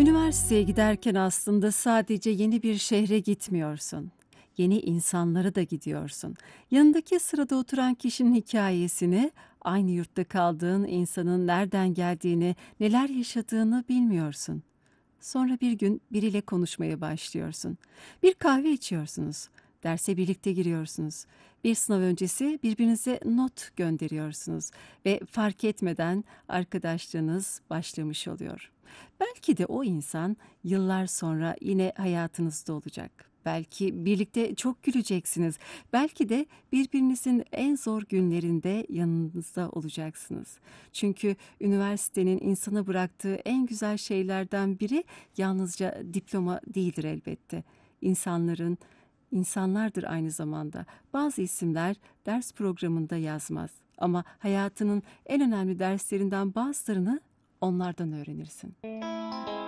Üniversiteye giderken aslında sadece yeni bir şehre gitmiyorsun. Yeni insanlara da gidiyorsun. Yanındaki sırada oturan kişinin hikayesini, aynı yurtta kaldığın insanın nereden geldiğini, neler yaşadığını bilmiyorsun. Sonra bir gün biriyle konuşmaya başlıyorsun. Bir kahve içiyorsunuz. Derse birlikte giriyorsunuz. Bir sınav öncesi birbirinize not gönderiyorsunuz ve fark etmeden arkadaşlığınız başlamış oluyor. Belki de o insan yıllar sonra yine hayatınızda olacak. Belki birlikte çok güleceksiniz. Belki de birbirinizin en zor günlerinde yanınızda olacaksınız. Çünkü üniversitenin insana bıraktığı en güzel şeylerden biri yalnızca diploma değildir elbette. İnsanların insanlardır aynı zamanda. Bazı isimler ders programında yazmaz ama hayatının en önemli derslerinden bazılarını onlardan öğrenirsin.